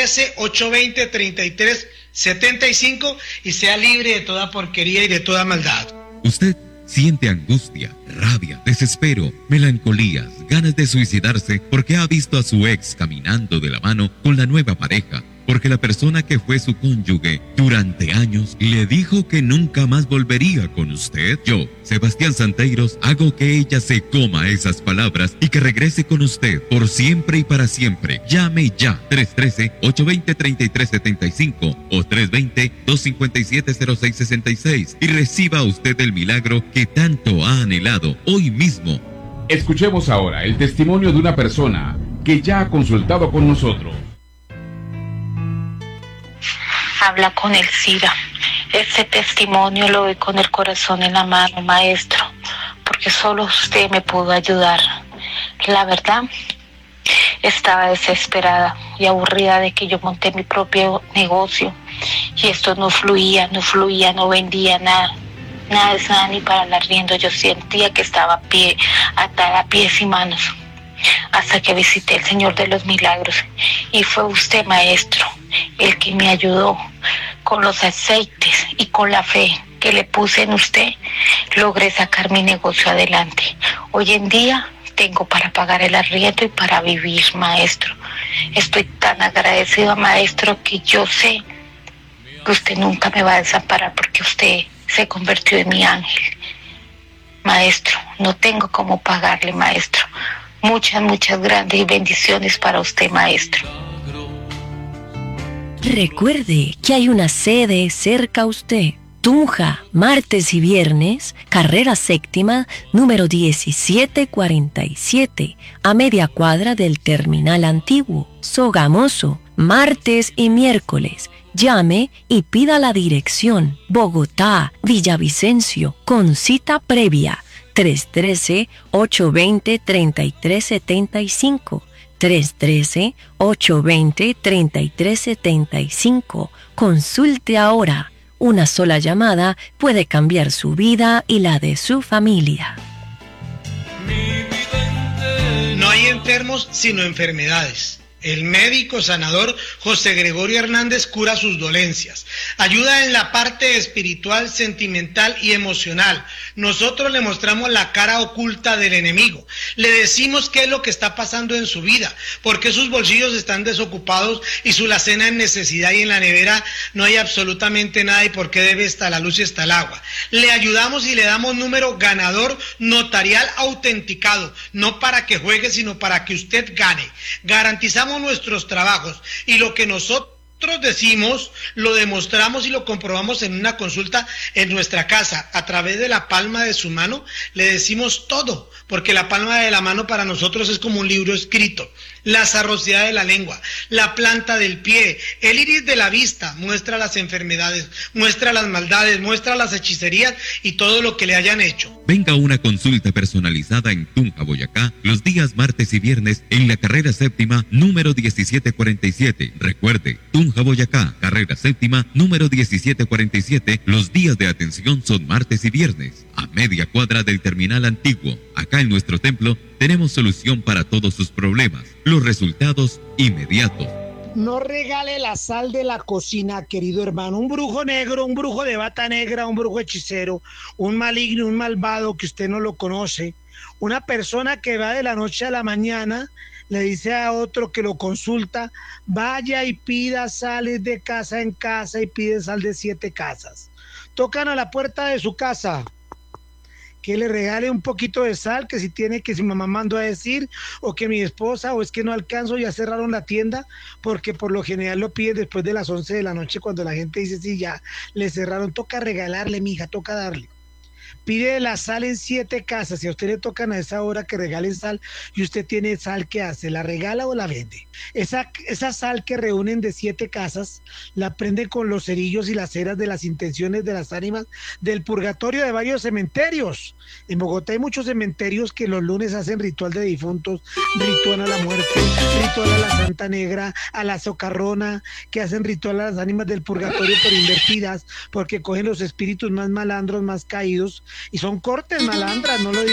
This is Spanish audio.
313-820-3375 y sea libre de toda porquería y de toda maldad. Usted siente angustia, rabia, desespero, melancolías, ganas de suicidarse porque ha visto a su ex caminando de la mano con la nueva pareja, porque la persona que fue su cónyuge durante años le dijo que nunca más volvería con usted. Yo, Sebastián Santeiros, hago que ella se coma esas palabras y que regrese con usted por siempre y para siempre. Llame ya 313-820-3375 o 320-257-0666 y reciba usted el milagro que tanto ha anhelado hoy mismo. Escuchemos ahora el testimonio de una persona que ya ha consultado con nosotros. Habla con el SIDA. Este testimonio lo doy con el corazón en la mano, maestro, porque solo usted me pudo ayudar. La verdad, estaba desesperada y aburrida de que yo monté mi propio negocio y esto no fluía, no vendía nada de nada ni para el arriendo. Yo sentía que estaba atada a pies y manos, hasta que visité el Señor de los Milagros y fue usted, maestro, el que me ayudó con los aceites y con la fe que le puse en usted. Logré sacar mi negocio adelante. Hoy en día tengo para pagar el arriendo y para vivir, maestro. Estoy tan agradecido, maestro, que yo sé que usted nunca me va a desamparar porque usted se convirtió en mi ángel. Maestro, no tengo cómo pagarle, maestro. Muchas grandes bendiciones para usted, maestro. Recuerde que hay una sede cerca a usted. Tunja, martes y viernes, carrera séptima, número 1747, a media cuadra del terminal antiguo. Sogamoso, martes y miércoles. Llame y pida la dirección. Bogotá, Villavicencio, con cita previa. 313-820-3375. 313-820-3375. Consulte ahora. Una sola llamada puede cambiar su vida y la de su familia. No hay enfermos sino enfermedades. El médico sanador José Gregorio Hernández cura sus dolencias. Ayuda en la parte espiritual, sentimental y emocional. Nosotros le mostramos la cara oculta del enemigo. Le decimos qué es lo que está pasando en su vida, por qué sus bolsillos están desocupados y su alacena en necesidad y en la nevera no hay absolutamente nada y por qué debe estar la luz y está el agua. Le ayudamos y le damos número ganador notarial autenticado, no para que juegue, sino para que usted gane. Garantizamos nuestros trabajos y lo que nosotros decimos lo demostramos y lo comprobamos en una consulta en nuestra casa. A través de la palma de su mano le decimos todo, porque la palma de la mano para nosotros es como un libro escrito. La sarrosidad de la lengua, la planta del pie, el iris de la vista, muestra las enfermedades, muestra las maldades, muestra las hechicerías y todo lo que le hayan hecho. Venga a una consulta personalizada en Tunja, Boyacá, los días martes y viernes en la carrera séptima, número 1747. Recuerde, Tunja, Boyacá, carrera séptima, número 1747. Los días de atención son martes y viernes, a media cuadra del terminal antiguo. Acá en nuestro templo tenemos solución para todos sus problemas. Los resultados inmediatos. No regale la sal de la cocina, querido hermano. Un brujo negro, un brujo de bata negra, un brujo hechicero, un maligno, un malvado que usted no lo conoce. Una persona que va de la noche a la mañana, le dice a otro que lo consulta, vaya y pida sales de casa en casa y pide sal de 7 casas. Tocan a la puerta de su casa, que le regale un poquito de sal, que si tiene, que si mamá mandó a decir, o que mi esposa, o es que no alcanzo, ya cerraron la tienda, porque por lo general lo piden después de las 11 de la noche, cuando la gente dice, sí, ya le cerraron, toca regalarle, mija, toca darle. Pide la sal en 7 casas, si a usted le tocan a esa hora que regalen sal, y usted tiene sal, ¿qué hace? ¿La regala o la vende? Esa sal que reúnen de 7 casas, la prenden con los cerillos y las ceras de las intenciones de las ánimas del purgatorio de varios cementerios. En Bogotá hay muchos cementerios que los lunes hacen ritual de difuntos, ritual a la muerte, ritual a la Santa Negra, a la Socarrona, que hacen ritual a las ánimas del purgatorio pero invertidas, porque cogen los espíritus más malandros, más caídos, y son cortes malandras, no lo digo